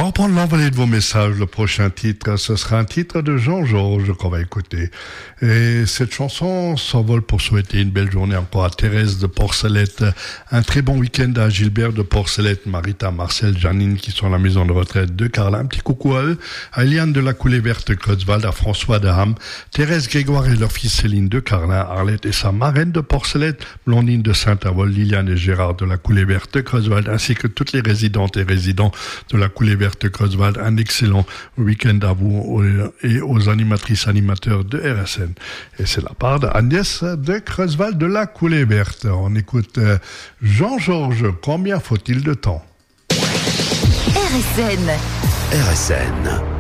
va reprendre l'envolée de vos messages. Le prochain titre, ce sera un titre de Jean-Georges qu'on va écouter. Et cette chanson s'envole pour souhaiter une belle journée encore à Thérèse de Porcelette. Un très bon week-end à Gilbert de Porcelette, Marita, Marcel, Janine qui sont à la maison de retraite de Carla. Un petit coucou à eux. À Eliane de la Coulée Verte Creuswald, à François de Ham, Thérèse Grégoire et leur fille Céline de Carlin, Arlette et sa marraine de Porcelette, Blondine de Saint-Avold, Liliane et Gérard de la Coulée Verte Creuswald, ainsi que toutes les résidentes et résidents de la Coulée Verte Creuswald. Un excellent week-end à vous et aux animatrices animateurs de RSN. Et c'est la part d'Agnès de Creuswald de la Coulée Verte. On écoute Jean-Georges. Combien faut-il de temps? RSN. RSN.